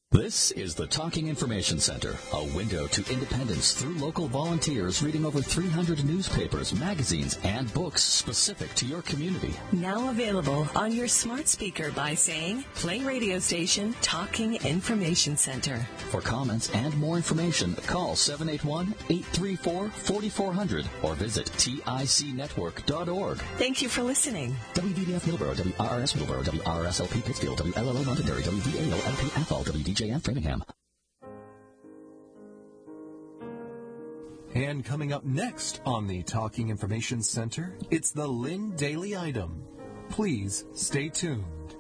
This is the Talking Information Center, a window to independence through local volunteers reading over 300 newspapers, magazines, and books specific to your community. Now available on your smart speaker by saying, play radio station Talking Information Center. For comments and more information, call 781-834-4400 or visit ticnetwork.org. Thank you for listening. WVDF Middleborough, WRRS Middleborough, WRSLP Pittsfield, WLLO Londonderry, WVAO LP Athol, WDJM Framingham. And coming up next on the Talking Information Center, it's the Lynn Daily Item. Please stay tuned.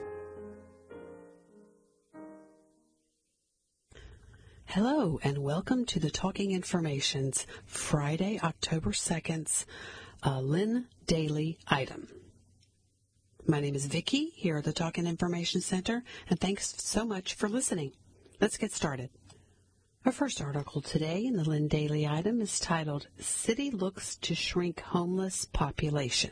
Hello, and welcome to the Talking Information's Friday, October 2nd's Lynn Daily Item. My name is Vicki here at the Talking Information Center, and thanks so much for listening. Let's get started. Our first article today in the Lynn Daily Item is titled, City Looks to Shrink Homeless Population.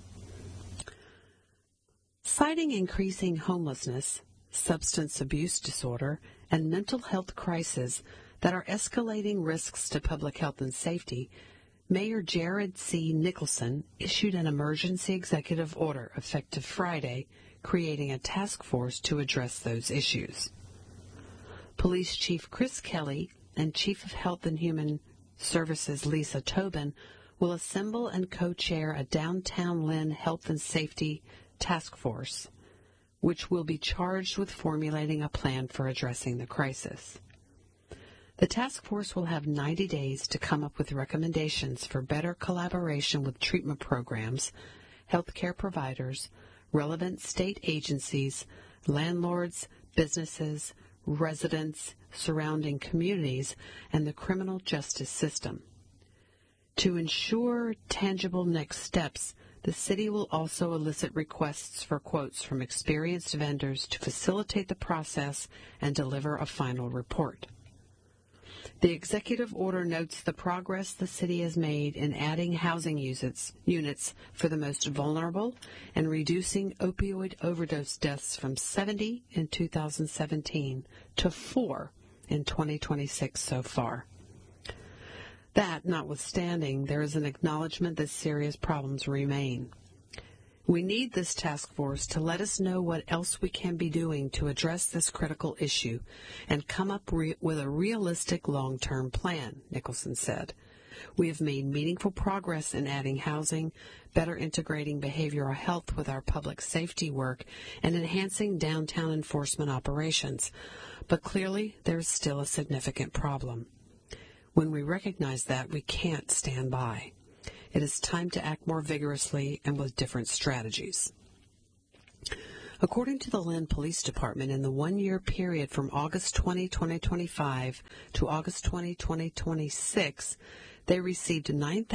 Citing increasing homelessness, substance abuse disorder, and mental health crises that are escalating risks to public health and safety, Mayor Jared C. Nicholson issued an emergency executive order effective Friday, creating a task force to address those issues. Police Chief Chris Kelly and Chief of Health and Human Services Lisa Tobin will assemble and co-chair a downtown Lynn Health and Safety Task Force, which will be charged with formulating a plan for addressing the crisis. The task force will have 90 days to come up with recommendations for better collaboration with treatment programs, healthcare providers, relevant state agencies, landlords, businesses, residents, surrounding communities, and the criminal justice system. To ensure tangible next steps, the city will also elicit requests for quotes from experienced vendors to facilitate the process and deliver a final report. The executive order notes the progress the city has made in adding housing units for the most vulnerable and reducing opioid overdose deaths from 70 in 2017 to 4 in 2026 so far. That notwithstanding, there is an acknowledgement that serious problems remain. We need this task force to let us know what else we can be doing to address this critical issue and come up with a realistic long-term plan, Nicholson said. We have made meaningful progress in adding housing, better integrating behavioral health with our public safety work, and enhancing downtown enforcement operations. But clearly, there is still a significant problem. When we recognize that, we can't stand by. It is time to act more vigorously and with different strategies. According to the Lynn Police Department, in the one-year period from August 20, 2025 to August 20, 2026, they received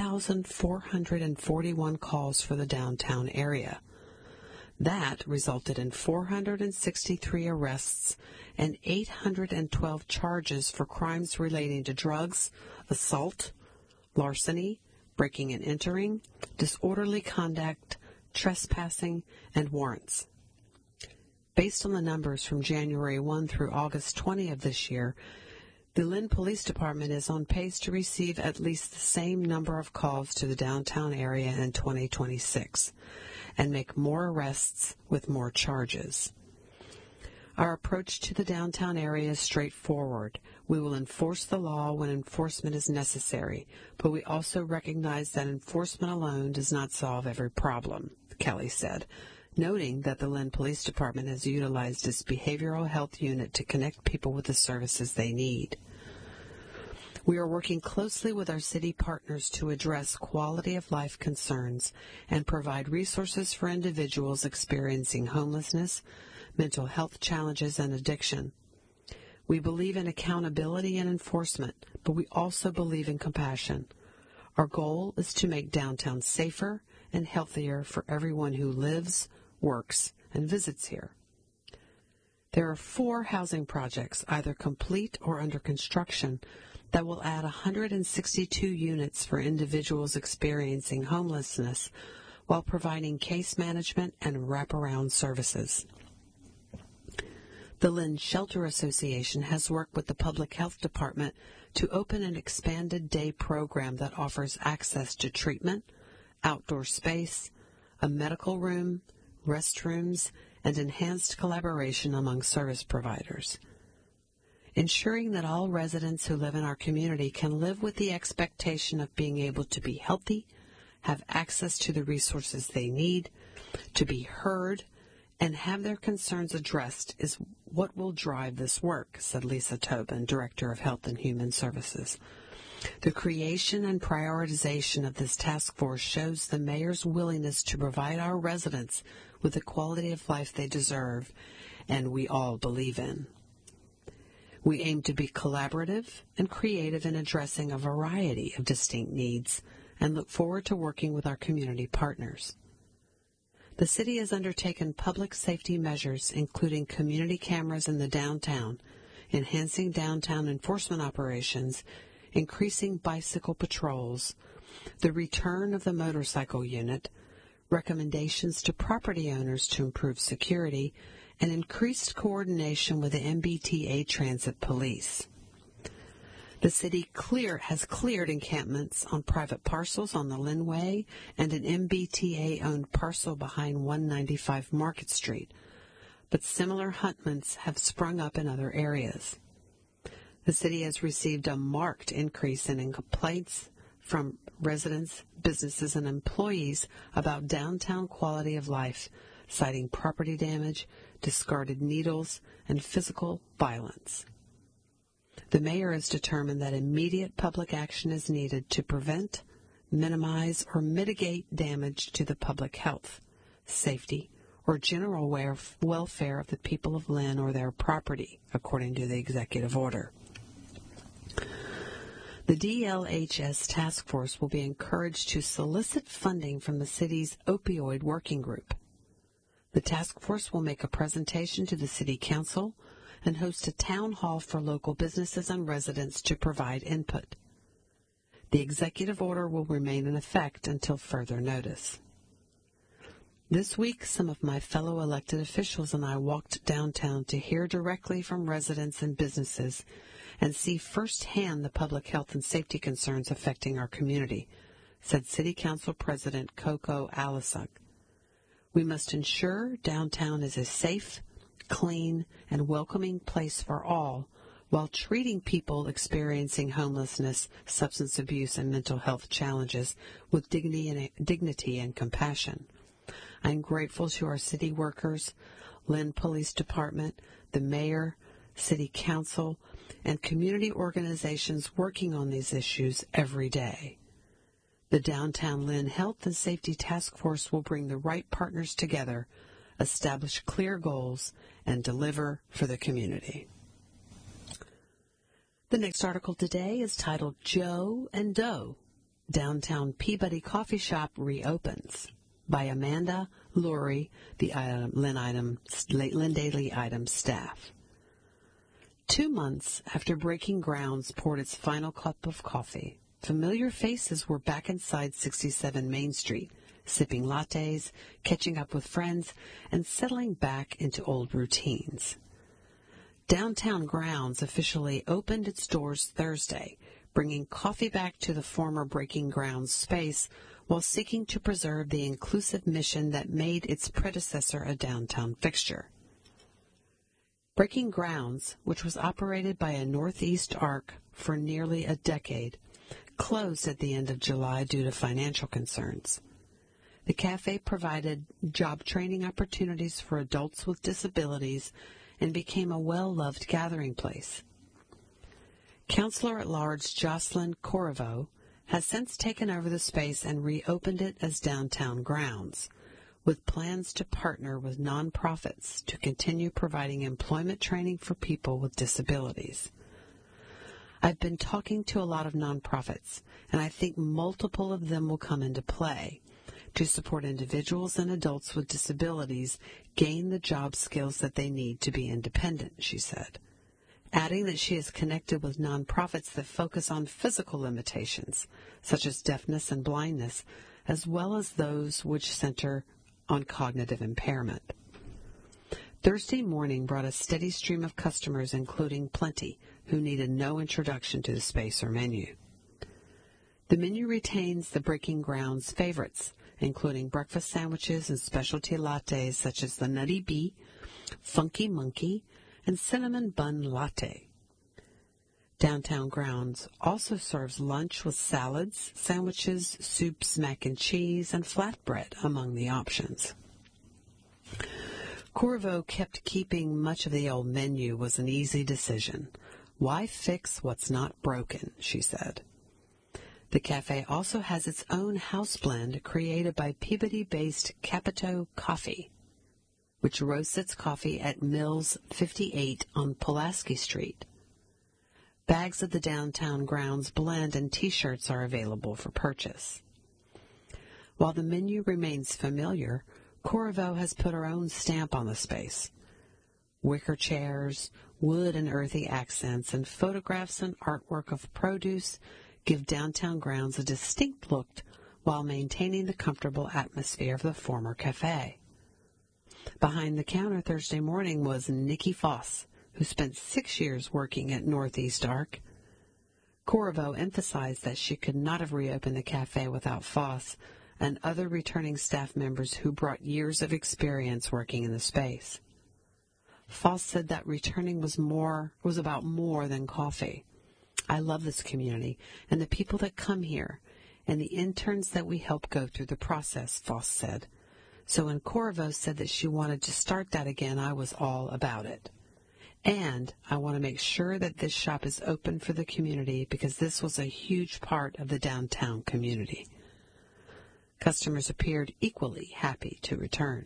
9,441 calls for the downtown area. That resulted in 463 arrests and 812 charges for crimes relating to drugs, assault, larceny, breaking and entering, disorderly conduct, trespassing, and warrants. Based on the numbers from January 1 through August 20 of this year, the Lynn Police Department is on pace to receive at least the same number of calls to the downtown area in 2026 and make more arrests with more charges. Our approach to the downtown area is straightforward. We will enforce the law when enforcement is necessary, but we also recognize that enforcement alone does not solve every problem, Kelly said, noting that the Lynn Police Department has utilized its behavioral health unit to connect people with the services they need. We are working closely with our city partners to address quality of life concerns and provide resources for individuals experiencing homelessness, mental health challenges, and addiction. We believe in accountability and enforcement, but we also believe in compassion. Our goal is to make downtown safer and healthier for everyone who lives, works, and visits here. There are 4 housing projects, either complete or under construction, that will add 162 units for individuals experiencing homelessness while providing case management and wraparound services. The Lynn Shelter Association has worked with the Public Health Department to open an expanded day program that offers access to treatment, outdoor space, a medical room, restrooms, and enhanced collaboration among service providers. Ensuring that all residents who live in our community can live with the expectation of being able to be healthy, have access to the resources they need, to be heard, and have their concerns addressed is what will drive this work, said Lisa Tobin, Director of Health and Human Services. The creation and prioritization of this task force shows the mayor's willingness to provide our residents with the quality of life they deserve and we all believe in. We aim to be collaborative and creative in addressing a variety of distinct needs and look forward to working with our community partners. The city has undertaken public safety measures, including community cameras in the downtown, enhancing downtown enforcement operations, increasing bicycle patrols, the return of the motorcycle unit, recommendations to property owners to improve security, and increased coordination with the MBTA Transit Police. The city has cleared encampments on private parcels on the Linway and an MBTA-owned parcel behind 195 Market Street, but similar huntments have sprung up in other areas. The city has received a marked increase in complaints from residents, businesses, and employees about downtown quality of life, citing property damage, discarded needles, and physical violence. The mayor has determined that immediate public action is needed to prevent, minimize, or mitigate damage to the public health, safety, or general welfare of the people of Lynn or their property, according to the executive order. The DLHS task force will be encouraged to solicit funding from the city's opioid working group. The task force will make a presentation to the city council and host a town hall for local businesses and residents to provide input. The executive order will remain in effect until further notice. This week, some of my fellow elected officials and I walked downtown to hear directly from residents and businesses and see firsthand the public health and safety concerns affecting our community, said City Council President Coco Alisuk. We must ensure downtown is a safe, clean, and welcoming place for all, while treating people experiencing homelessness, substance abuse, and mental health challenges with dignity and compassion. I'm grateful to our city workers, Lynn Police Department, the mayor, city council, and community organizations working on these issues every day. The Downtown Lynn Health and Safety Task Force will bring the right partners together, establish clear goals, and deliver for the community. The next article today is titled Joe and Doe, Downtown Peabody Coffee Shop Reopens, by Amanda Lurie, the Lynn Daily Item staff. 2 months after Breaking Grounds poured its final cup of coffee, familiar faces were back inside 67 Main Street, sipping lattes, catching up with friends, and settling back into old routines. Downtown Grounds officially opened its doors Thursday, bringing coffee back to the former Breaking Grounds space while seeking to preserve the inclusive mission that made its predecessor a downtown fixture. Breaking Grounds, which was operated by a Northeast Arc for nearly a decade, closed at the end of July due to financial concerns. The cafe provided job training opportunities for adults with disabilities and became a well-loved gathering place. Councilor-at-Large Jocelyn Corriveau has since taken over the space and reopened it as Downtown Grounds, with plans to partner with nonprofits to continue providing employment training for people with disabilities. I've been talking to a lot of nonprofits, and I think multiple of them will come into play to support individuals and adults with disabilities gain the job skills that they need to be independent, she said, adding that she is connected with nonprofits that focus on physical limitations, such as deafness and blindness, as well as those which center on cognitive impairment. Thursday morning brought a steady stream of customers, including plenty, who needed no introduction to the space or menu. The menu retains the Breaking Ground's favorites, including breakfast sandwiches and specialty lattes such as the Nutty Bee, Funky Monkey, and Cinnamon Bun Latte. Downtown Grounds also serves lunch with salads, sandwiches, soups, mac and cheese, and flatbread among the options. Corvo kept keeping much of the old menu was an easy decision. Why fix what's not broken, she said. The cafe also has its own house blend created by Peabody-based Capito Coffee, which roasts its coffee at Mills 58 on Pulaski Street. Bags of the Downtown Grounds blend and T-shirts are available for purchase. While the menu remains familiar, Corvo has put her own stamp on the space. Wicker chairs, wood and earthy accents, and photographs and artwork of produce give Downtown Grounds a distinct look while maintaining the comfortable atmosphere of the former cafe. Behind the counter Thursday morning was Nikki Foss, who spent 6 years working at Northeast Arc. Corvo emphasized that she could not have reopened the cafe without Foss and other returning staff members who brought years of experience working in the space. Foss said that returning was about more than coffee. I love this community and the people that come here and the interns that we help go through the process, Foss said. So when Corvo said that she wanted to start that again, I was all about it. And I want to make sure that this shop is open for the community because this was a huge part of the downtown community. Customers appeared equally happy to return.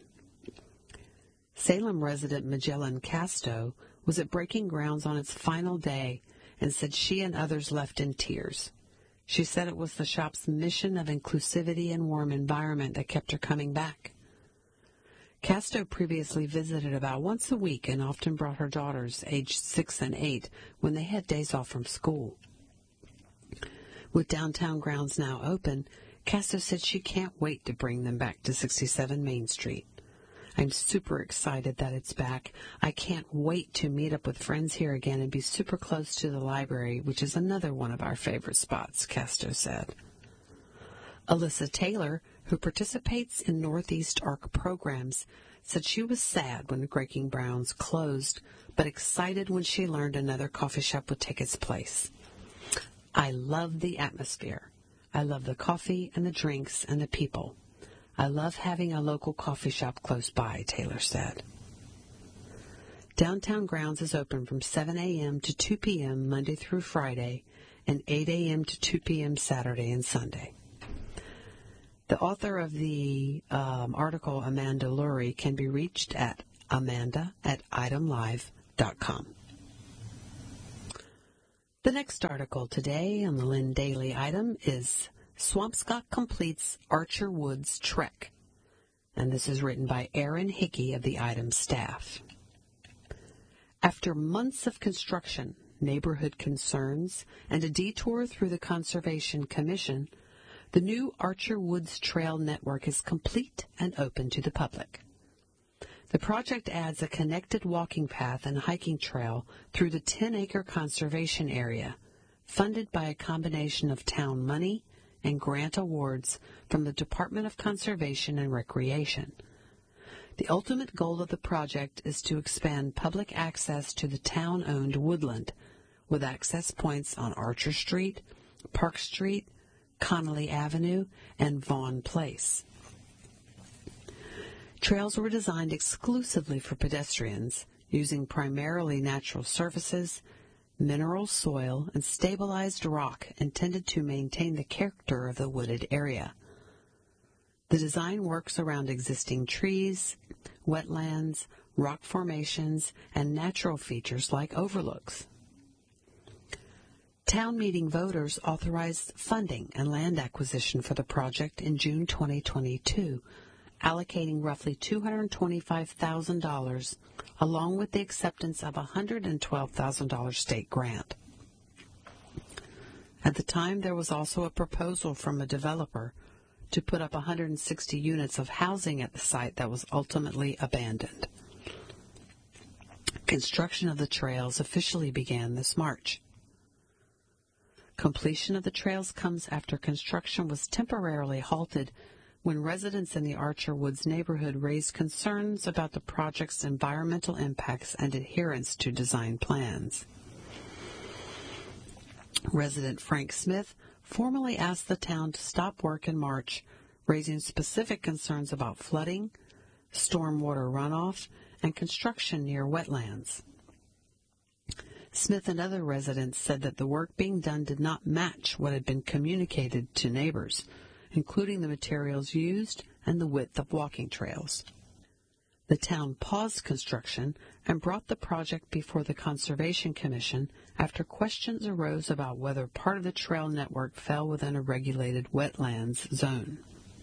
Salem resident Magellan Casto was at Breaking Grounds on its final day and said she and others left in tears. She said it was the shop's mission of inclusivity and warm environment that kept her coming back. Casto previously visited about once a week and often brought her daughters, aged 6 and 8, when they had days off from school. With Downtown Grounds now open, Casto said she can't wait to bring them back to 67 Main Street. I'm super excited that it's back. I can't wait to meet up with friends here again and be super close to the library, which is another one of our favorite spots, Casto said. Alyssa Taylor, who participates in Northeast Arc programs, said she was sad when Breaking Grounds closed, but excited when she learned another coffee shop would take its place. I love the atmosphere. I love the coffee and the drinks and the people. I love having a local coffee shop close by, Taylor said. Downtown Grounds is open from 7 a.m. to 2 p.m. Monday through Friday and 8 a.m. to 2 p.m. Saturday and Sunday. The author of the article, Amanda Lurie, can be reached at amanda@itemlive.com. The next article today on the Lynn Daily Item is Swampscott Completes Archer Woods Trek, and this is written by Aaron Hickey of the Item staff. After months of construction, neighborhood concerns, and a detour through the Conservation Commission, the new Archer Woods Trail network is complete and open to the public. The project adds a connected walking path and hiking trail through the 10-acre conservation area, funded by a combination of town money and grant awards from the Department of Conservation and Recreation. The ultimate goal of the project is to expand public access to the town-owned woodland, with access points on Archer Street, Park Street, Connolly Avenue, and Vaughn Place. Trails were designed exclusively for pedestrians, using primarily natural surfaces, mineral soil, and stabilized rock intended to maintain the character of the wooded area. The design works around existing trees, wetlands, rock formations, and natural features like overlooks. Town meeting voters authorized funding and land acquisition for the project in June 2022, allocating roughly $225,000, along with the acceptance of a $112,000 state grant. At the time, there was also a proposal from a developer to put up 160 units of housing at the site that was ultimately abandoned. Construction of the trails officially began this March. Completion of the trails comes after construction was temporarily halted when residents in the Archer Woods neighborhood raised concerns about the project's environmental impacts and adherence to design plans. Resident Frank Smith formally asked the town to stop work in March, raising specific concerns about flooding, stormwater runoff, and construction near wetlands. Smith and other residents said that the work being done did not match what had been communicated to neighbors, including the materials used and the width of walking trails. The town paused construction and brought the project before the Conservation Commission after questions arose about whether part of the trail network fell within a regulated wetlands zone.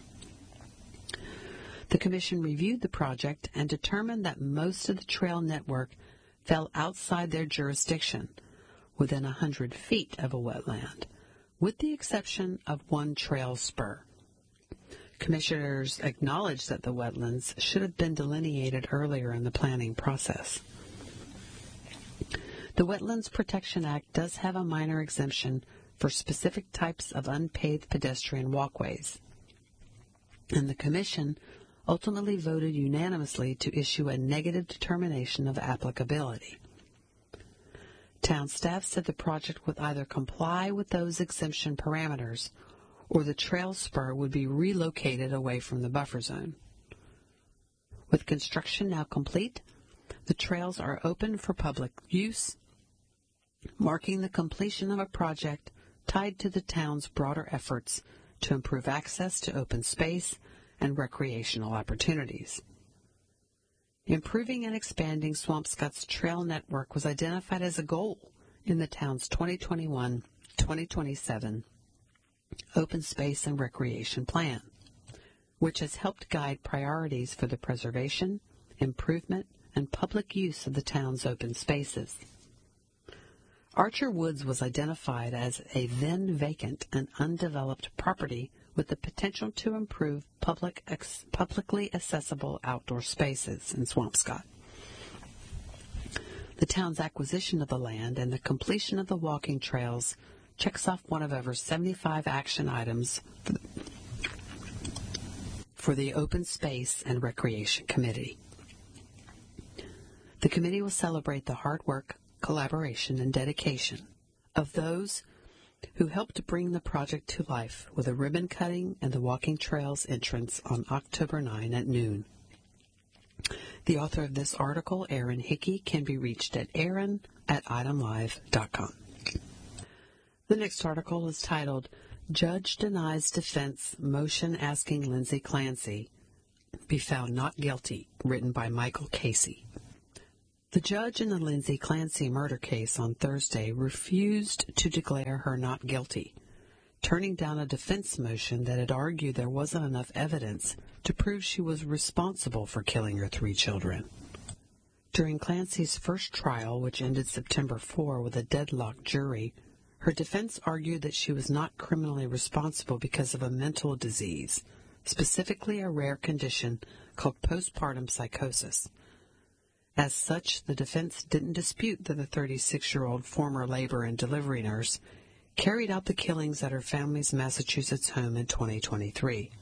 The Commission reviewed the project and determined that most of the trail network fell outside their jurisdiction, within 100 feet of a wetland, with the exception of one trail spur. Commissioners acknowledged that the wetlands should have been delineated earlier in the planning process. The Wetlands Protection Act does have a minor exemption for specific types of unpaved pedestrian walkways, and the Commission ultimately voted unanimously to issue a negative determination of applicability. Town staff said the project would either comply with those exemption parameters or the trail spur would be relocated away from the buffer zone. With construction now complete, the trails are open for public use, marking the completion of a project tied to the town's broader efforts to improve access to open space and recreational opportunities. Improving and expanding Swampscott's trail network was identified as a goal in the town's 2021-2027 Open Space and Recreation Plan, which has helped guide priorities for the preservation, improvement, and public use of the town's open spaces. Archer Woods was identified as a then vacant and undeveloped property with the potential to improve publicly accessible outdoor spaces in Swampscott. The town's acquisition of the land and the completion of the walking trails checks off one of over 75 action items for the Open Space and Recreation Committee. The committee will celebrate the hard work, collaboration, and dedication of those who helped bring the project to life with a ribbon cutting and the walking trails entrance on October 9 at noon. The author of this article, Aaron Hickey, can be reached at aaron@itemlive.com. The next article is titled, Judge Denies Defense Motion Asking Lindsay Clancy Be Found Not Guilty, written by Michael Casey. The judge in the Lindsay Clancy murder case on Thursday refused to declare her not guilty, turning down a defense motion that had argued there wasn't enough evidence to prove she was responsible for killing her 3 children. During Clancy's first trial, which ended September 4 with a deadlocked jury, her defense argued that she was not criminally responsible because of a mental disease, specifically a rare condition called postpartum psychosis. As such, the defense didn't dispute that the 36-year-old former labor and delivery nurse carried out the killings at her family's Massachusetts home in 2023.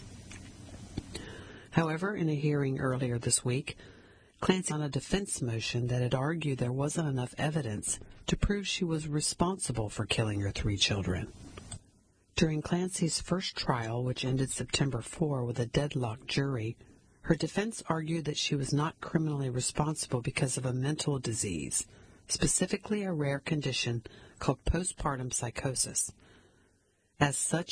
However, in a hearing earlier this week, Clancy on a defense motion that had argued there wasn't enough evidence to prove she was responsible for killing her 3 children. During Clancy's first trial, which ended September 4 with a deadlocked jury, her defense argued that she was not criminally responsible because of a mental disease, specifically a rare condition called postpartum psychosis. As such,